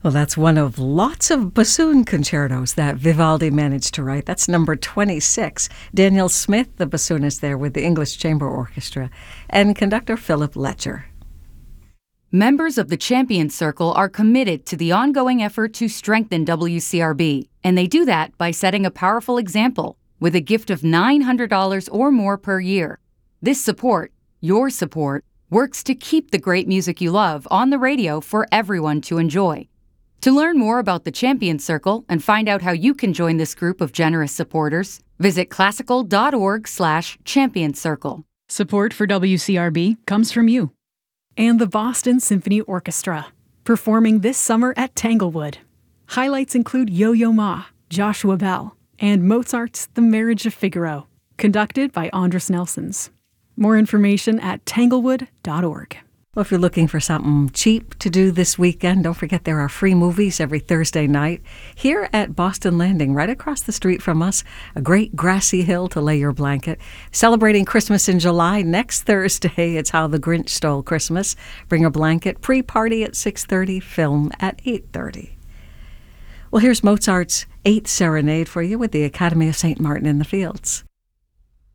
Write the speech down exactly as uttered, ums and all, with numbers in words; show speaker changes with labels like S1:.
S1: Well, that's one of lots of bassoon concertos that Vivaldi managed to write. That's number twenty-six. Daniel Smith, the bassoonist there with the English Chamber Orchestra, and conductor Philip Letcher.
S2: Members of the Champions Circle are committed to the ongoing effort to strengthen W C R B, and they do that by setting a powerful example with a gift of nine hundred dollars or more per year. This support, your support, works to keep the great music you love on the radio for everyone to enjoy. To learn more about the Champions Circle and find out how you can join this group of generous supporters, visit classical.org slash champions circle.
S3: Support for W C R B comes from you. And the Boston Symphony Orchestra, performing this summer at Tanglewood. Highlights include Yo-Yo Ma, Joshua Bell, and Mozart's The Marriage of Figaro, conducted by Andras Nelsons. More information at tanglewood dot org.
S1: Well, if you're looking for something cheap to do this weekend, don't forget there are free movies every Thursday night here at Boston Landing, right across the street from us. A great grassy hill to lay your blanket. Celebrating Christmas in July next Thursday. It's How the Grinch Stole Christmas. Bring a blanket. Pre-party at six thirty, film at eight thirty. Well, here's Mozart's Eighth Serenade for you with the Academy of Saint Martin in the Fields.